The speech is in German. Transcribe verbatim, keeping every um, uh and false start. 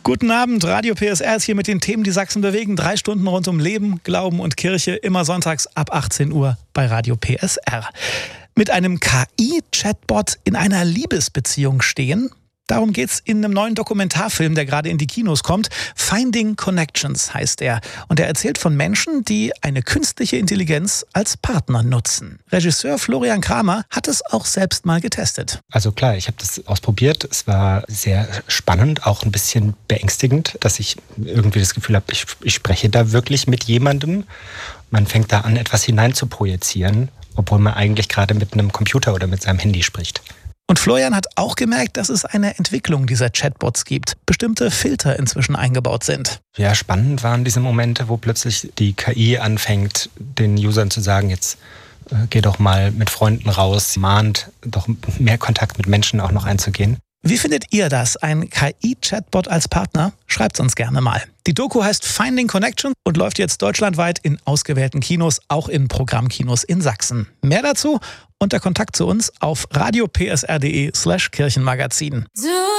Guten Abend, Radio P S R ist hier mit den Themen, die Sachsen bewegen. Drei Stunden rund um Leben, Glauben und Kirche, immer sonntags ab achtzehn Uhr bei Radio P S R. Mit einem K I-Chatbot in einer Liebesbeziehung stehen? Darum geht's in einem neuen Dokumentarfilm, der gerade in die Kinos kommt. Finding Connections heißt er. Und er erzählt von Menschen, die eine künstliche Intelligenz als Partner nutzen. Regisseur Florian Kramer hat es auch selbst mal getestet. Also klar, ich habe das ausprobiert. Es war sehr spannend, auch ein bisschen beängstigend, dass ich irgendwie das Gefühl habe, ich, ich spreche da wirklich mit jemandem. Man fängt da an, etwas hinein zu projizieren, obwohl man eigentlich gerade mit einem Computer oder mit seinem Handy spricht. Und Florian hat auch gemerkt, dass es eine Entwicklung dieser Chatbots gibt. Bestimmte Filter inzwischen eingebaut sind. Ja, spannend waren diese Momente, wo plötzlich die K I anfängt, den Usern zu sagen, jetzt äh, geh doch mal mit Freunden raus, mahnt doch mehr Kontakt mit Menschen auch noch einzugehen. Wie findet ihr das? Ein K I-Chatbot als Partner? Schreibt's uns gerne mal. Die Doku heißt Finding Connections und läuft jetzt deutschlandweit in ausgewählten Kinos, auch in Programmkinos in Sachsen. Mehr dazu unter Kontakt zu uns auf radiopsr.de slash Kirchenmagazin.